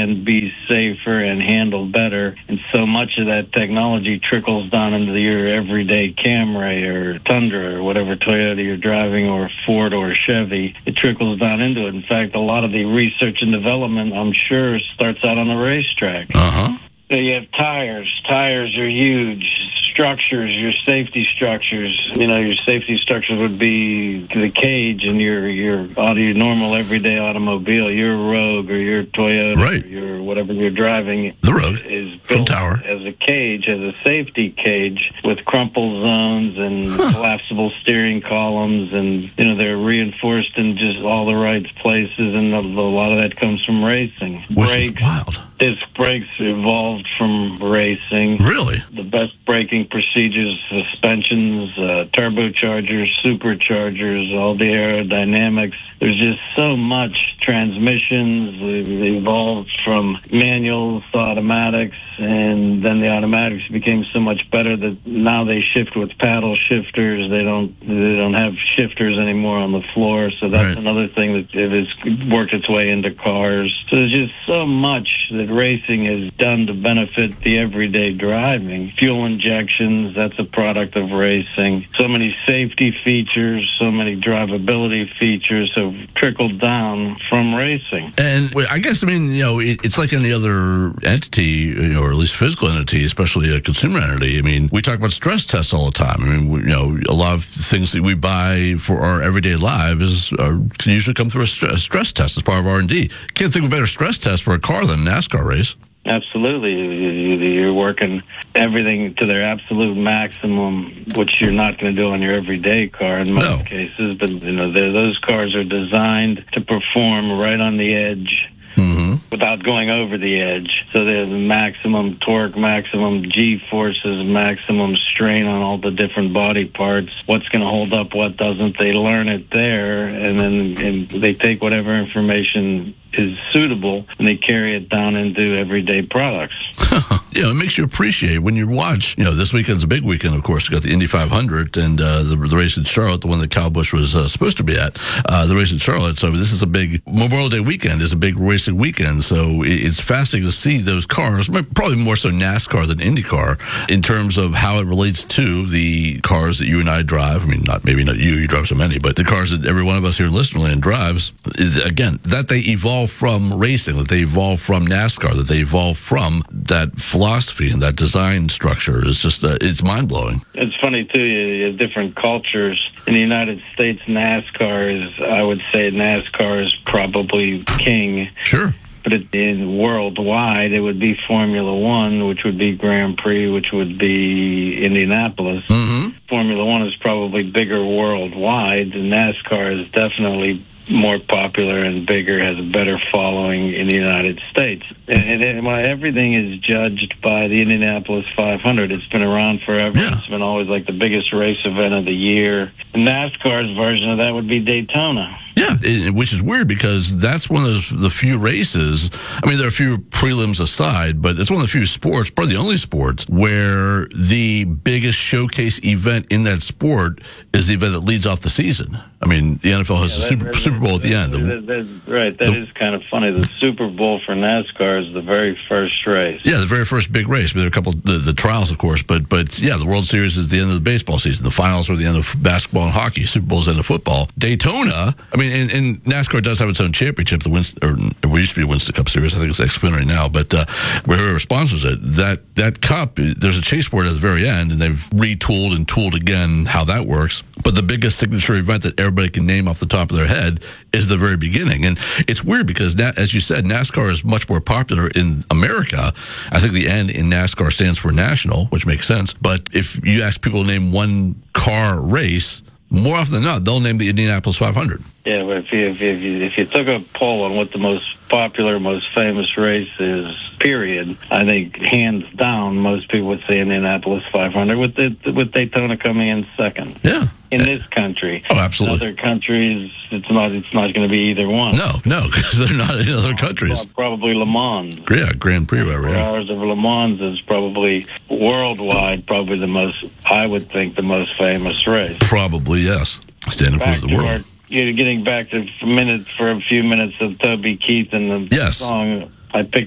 and be safer and handle better. And so much of that technology trickles down into your everyday Camry or Tundra or whatever Toyota you're driving, or Ford or Chevy. It trickles down into it. In fact, a lot of the research and development, I'm sure, starts out on the racetrack. So you have tires. Tires are huge. Structures, your safety structures. Your safety structures would be the cage in your normal everyday automobile. Your Rogue or your Toyota, right, or your whatever you're driving. The Rogue is from built Tower as a cage, as a safety cage with crumple zones and collapsible steering columns, and they're reinforced in just all the right places. And a lot of that comes from racing. Which is wild. Disc brakes evolved from racing. Really? The best braking procedures, suspensions, turbochargers, superchargers, all the aerodynamics. There's just so much. Transmissions evolved from manuals to automatics, and then the automatics became so much better that now they shift with paddle shifters. They don't have shifters anymore on the floor, so that's another thing that it has worked its way into cars. So there's just so much that racing has done to benefit the everyday driving. Fuel injections, that's a product of racing. So many safety features, so many drivability features have trickled down from racing. And I guess, it's like any other entity, or at least physical entity, especially a consumer entity. We talk about stress tests all the time. A lot of things that we buy for our everyday lives can usually come through a stress test as part of R&D. Can't think of a better stress test for a car than a NASCAR race. Absolutely. You're working everything to their absolute maximum, which you're not going to do on your everyday car in most cases. But, those cars are designed to perform right on the edge. Without going over the edge. So they have maximum torque, maximum G-forces, maximum strain on all the different body parts. What's going to hold up, what doesn't. They learn it there, and then they take whatever information is suitable, and they carry it down into everyday products. It makes you appreciate when you watch. This weekend's a big weekend, of course. You got the Indy 500 and the race in Charlotte, the one that Kyle Busch was supposed to be at, the race in Charlotte. So this is a big Memorial Day weekend. Is a big racing weekend. So it's fascinating to see those cars, probably more so NASCAR than IndyCar, in terms of how it relates to the cars that you and I drive. Maybe not you drive so many, but the cars that every one of us here in Listerland drives. Again, that they evolve from racing, that they evolve from NASCAR, that they evolve from that philosophy and that design structure is just, it's mind-blowing. It's funny, too, you have different cultures. In the United States, I would say NASCAR is probably king. Sure. But worldwide, it would be Formula One, which would be Grand Prix, which would be Indianapolis. Formula One is probably bigger worldwide, and NASCAR is definitely more popular and bigger, has a better following in the United States. And everything is judged by the Indianapolis 500. It's been around forever. Yeah. It's been always like the biggest race event of the year. And NASCAR's version of that would be Daytona. Yeah, which is weird because that's one of the few races. There are a few prelims aside, but it's one of the few sports, probably the only sports, where the biggest showcase event in that sport is the event that leads off the season. The NFL has a Super Bowl at the end. That is kind of funny. The Super Bowl for NASCAR is the very first race. Yeah, the very first big race. There are a couple the trials, of course, but yeah, the World Series is the end of the baseball season. The finals are the end of basketball and hockey. Super Bowl's the end of football. Daytona, and NASCAR does have its own championship. The used to be a Winston Cup Series. I think it's Xfinity now, but whoever sponsors it, that cup, there's a chase board at the very end, and they've retooled and tooled again how that works. But the biggest signature event that everybody can name off the top of their head is the very beginning. And it's weird because, as you said, NASCAR is much more popular in America. I think the N in NASCAR stands for national, which makes sense. But if you ask people to name one car race, more often than not, they'll name the Indianapolis 500. Yeah, but if you took a poll on what the most popular, most famous race is, period, I think hands down most people would say Indianapolis 500, with Daytona coming in second. Yeah. In this country. Oh, absolutely. In other countries, it's not going to be either one. No, because they're not in other countries. Probably Le Mans. Yeah, Grand Prix, whatever. 4 hours of Le Mans is probably worldwide, probably the most famous race. Probably, yes. Standing for the world. Getting back to for a few minutes of Toby Keith and the song, I picked